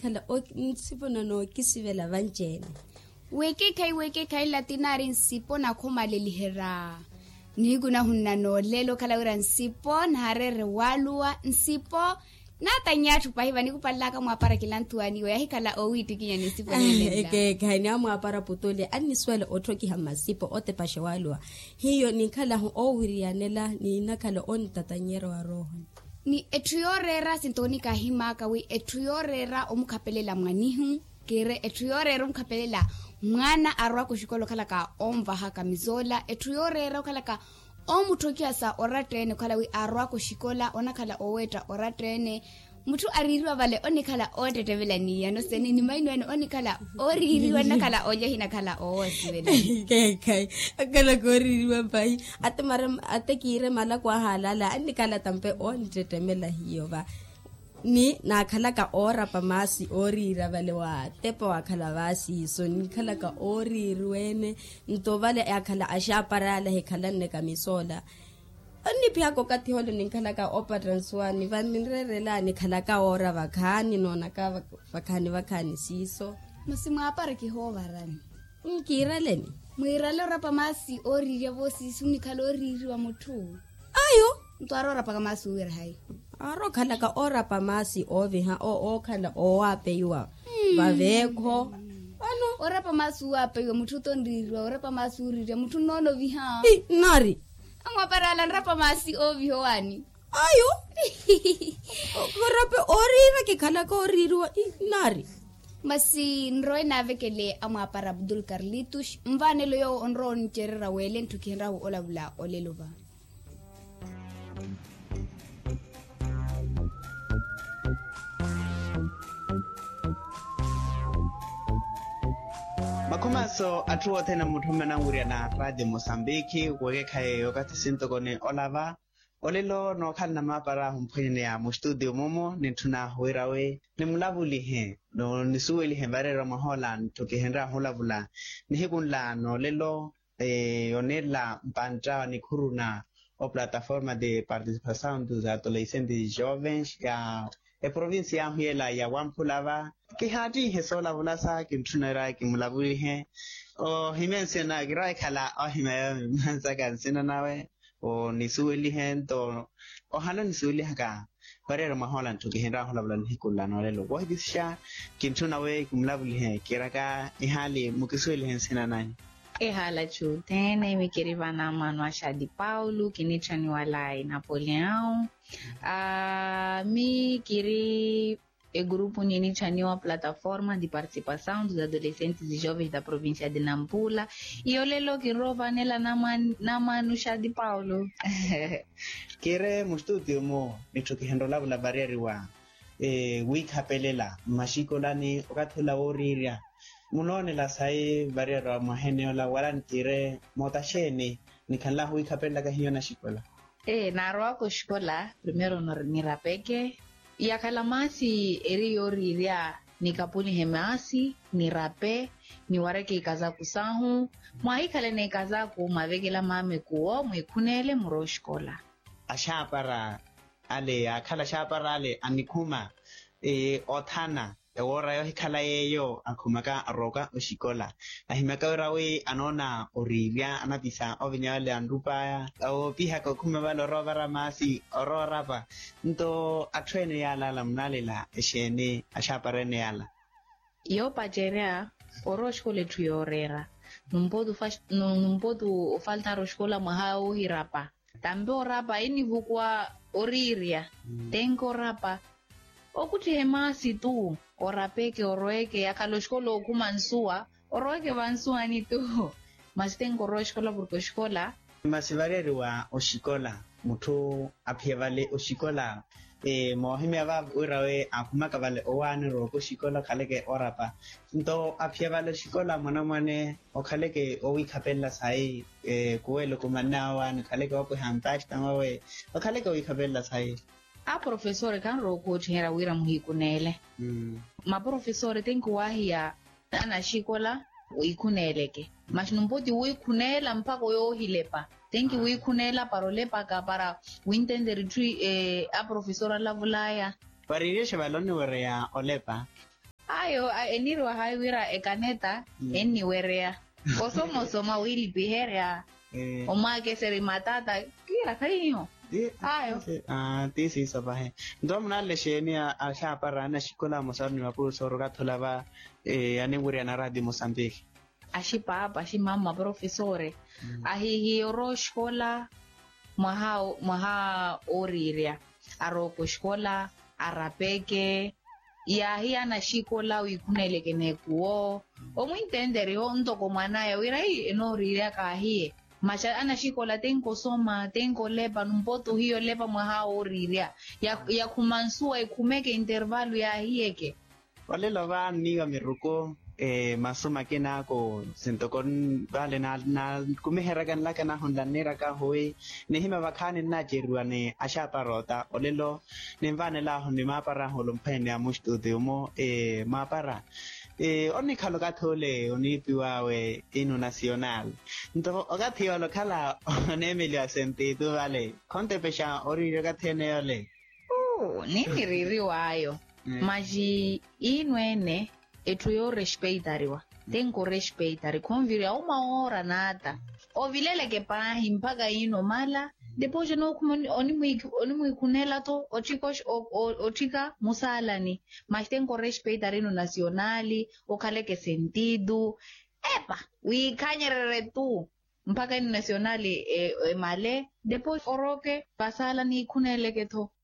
kala o nsipona no kisivela vanjene weke kai latinari nsipo na khomaleli hera ni kuna hunna no lelo kala ura nsipo na harere walua nsipo na tanyatu pa hiva ni kupalaka mwapara kilantuani we hikala owiti kinya nsipo nlela ke kanya mwapara putole aniswele otoki hamasipo ote pashe walua hiyo ni kala ho owirianela ni nakala on tatanyero wa roho ni etuyorera sintoni kahima kawi etuyorera omukhapelela mwanihu kere etuyorera omukhapelela mwana arwa kushikolo kala ka omva haka mizola etuyorera kala ka omuthokia sa oratene kala wi arwa kushikola ona kala oweta oratene mutu arirwa vale onikala otetevela niya no seni ni mainweni onikala oririwa nakala oje hina kala owasivela kai akala koririwa bai atekire mala kwa halala anikala tampe onitetemela hiyo ba ni nakhala ka ora pamasi orira vale wa tepa wa khala vasi so ni khala ka orirwene nto vale akhala ashaparala he khala ne ka misola ani pya ko kathi hole ni khala ka opa transwani va minrerela ni khala ka ora vakhani nona ka vakhani siso musimu apare ki hovarani nkireleni muiralo rapa masi orire vosi suni khala oririwa muthu ayo ntwaro rapa kama suwira hai aro khala ka ora pamasi ovi ha o khala o apeiwa vavekho ano ora pamasi apeiwa muthu tondirwa ora pamasi urire muthu nono viha nari angwaparala rapa masi ovi hoani ayo orape orira ke khala ka orirwa nari masi nroe navekele amapara Abdul Carlitos mvanelo yo onro ncherera wele ntukenda olavula oleluva Makumaso atuwa tena mutumena nguria na Radio Mosambiki wege khaye wakati sinto kone olava olelo no khalna mapara humpene ya mu studio momo nituna hoirawe ni mulavuli he no nisuweli he barera mahola ntoke henra holavula ni hekunla no lelo onela mpanta ni kuruna o plataforma de participação dos adolescentes e jovens ya província hiela ya Wampulava ke hati hesola vulasa ke mtunera ke mulavuli he o himensena gira khala o himaya mansaka sina nawe o nisuweli he to o hala nisuweli haka barera mahola ntoke henra holavula ni kula no lelo bo hisha ke mtuna we ke mulavuli he kiraka ihali mukisuweli he sina nani Ehala chutene mikiriva na mano Shadi Paulo kinichani walai Napoleão mi kiri grupo ninichani wa plataforma de participação dos adolescentes e jovens da província de Nampula e olelo kirova nela na mano Shadi Paulo kire mu studio mo nitokihendo la barriere wa week hapelela mashikolani okathula oriria munone la sai barriera mahene la warantire motasheni nikhala hui khapela ka hiyo na shikola narwa ko shikola primero ni rapeke ya kalamasi erioriria nikapuni hemasi ni rape ni wareke kaza kusahu mwaikale ne kaza ku mavegela mame kuo mwikunele muroshkola ashapara ale akhala shapara ale anikuma othana ora yo hikhala yeyo akhumaka aroka oshikola ahimaka rawe anona orivya anapisa ovinyale andupaya o piha ko khumebalo rovara masi ororapa nto athwene yala lamnalela eshene ashaparene yala yo pajerea oroshkole tuyorera numpodu falta roshkola mahao hirapa tambe orapa inivukwa oriria tenko rapa okuti hemasi tu orapeke oroeke akaloshkolo okumansua oroeke vansua ni tu masitengo roshkola burko shkola masivareri wa oshikola mutu apyevale oshikola mohime ava urawe akumaka vale owane roko shikola khaleke orapa nto apyevale shikola mwana okhaleke owikhapella sai kuwelo kumanawa khaleke opo hampash tamawe okhaleke owikhapella sai a professore kan roko chera wira muhikunele ma professore tenku wahia ana shikola uikuneleke mashinumpoti uikunela mpaka yo hilepa tenki uikunela parolepa ka para wintender a professora la vulaya parireshe balone were ya olepa ayo eniri wa haiwira ekaneta eniwerea osomosoma wili biherea omake seri matata kira kainyo ayo tisi sabahe ndo mnale sheni asha para na shikola mosarni wapu soroga tholaba ane nguri na radio Mozambique ashipapa shimama professore ahihi ro shkola maha oriria aroko shkola arapeke ya hiya na shikola wikuneleke nekuo omuintendere ho ndoko mwana ya wirai enoriria kahie macha ana shikola tenko soma tenko lepa numpoto hiyo lepa maha oriria ya kumansua ikumeke intervalu ya hieke wale lova niga miruko masoma kena ko sintokon vale na kumeheragan la kana hondanera ka hoy nehima bakane na jeruane asha parota olelo nemvane la hondi mapara holompene amustudio mo mapara oni khalo ka thole oni piwawe ino nacional nto ogathio lo khala ne melia sentido vale konte pesha ori ga thene ole nini riri wayo maji inwene etuyo respeitariwa tenko respeitari konviri au maora nata o vilele ke pahi mpaka ino mala depois no oni kunela to ochika musalani mas tenko respeitari no nacionali o kale que sentido epa wi kanyerere tu mpaka ino nacionali male depois oroke pasala ni kunele ke to